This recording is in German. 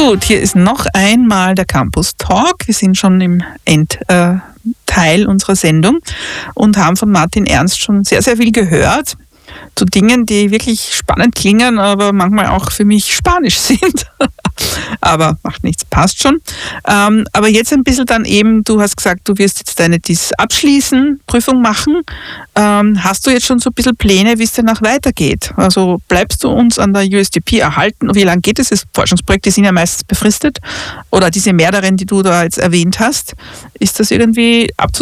Gut, hier ist noch einmal der Campus Talk. Wir sind schon im Endteil unserer Sendung und haben von Martin Ernst schon sehr, sehr viel gehört zu Dingen, die wirklich spannend klingen, aber manchmal auch für mich spanisch sind. Aber macht nichts, passt schon. Aber jetzt ein bisschen dann eben, du hast gesagt, du wirst jetzt deine DIS abschließen, Prüfung machen. Hast du jetzt schon so ein bisschen Pläne, wie es danach weitergeht? Also bleibst du uns an der USDP erhalten? Wie lange geht es? Das Forschungsprojekte sind ja meistens befristet. Oder diese mehreren, die du da jetzt erwähnt hast. Ist das irgendwie abzusehen?